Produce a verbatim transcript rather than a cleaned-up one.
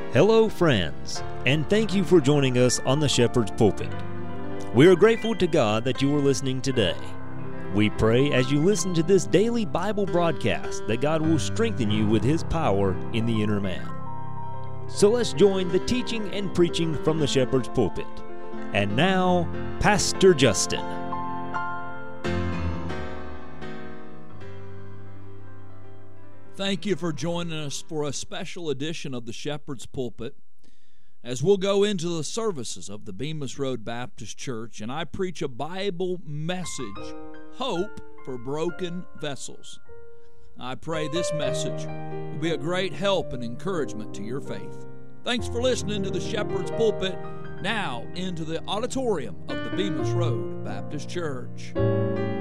Hello, friends, and thank you for joining us on the Shepherd's Pulpit. We are grateful to God that you are listening today. We pray as you listen to this daily Bible broadcast that God will strengthen you with His power in the inner man. So let's join the teaching and preaching from the Shepherd's Pulpit. And now, Pastor Justin. Thank you for joining us for a special edition of the Shepherd's Pulpit as we'll go into the services of the Bemis Road Baptist Church, and I preach a Bible message, Hope for Broken Vessels. I pray this message will be a great help and encouragement to your faith. Thanks for listening to the Shepherd's Pulpit, now into the auditorium of the Bemis Road Baptist Church.